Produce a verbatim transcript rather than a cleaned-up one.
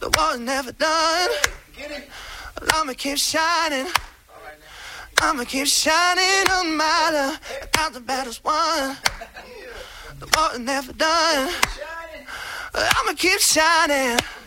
The war's never done. Well, I'ma keep shining. I'ma keep shining on my love. Without the battle's won. The war's never done. Well, I'ma keep shining.